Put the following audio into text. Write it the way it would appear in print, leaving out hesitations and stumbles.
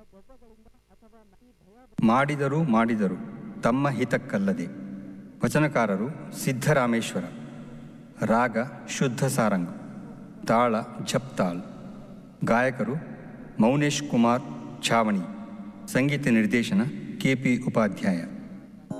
ಮಾಡಿದರು ಮಾಡಿದರು ತಮ್ಮ ಹಿತಕ್ಕಲ್ಲದೆ. ವಚನಕಾರರು ಸಿದ್ದರಾಮೇಶ್ವರ. ರಾಗ ಶುದ್ಧ ಸಾರಂಗ್. ತಾಳ ಝಪ್ತಾಳ್. ಗಾಯಕರು ಮೌನೇಶ್ ಕುಮಾರ್ ಛಾವಣಿ. ಸಂಗೀತ ನಿರ್ದೇಶನ KP ಉಪಾಧ್ಯಾಯ.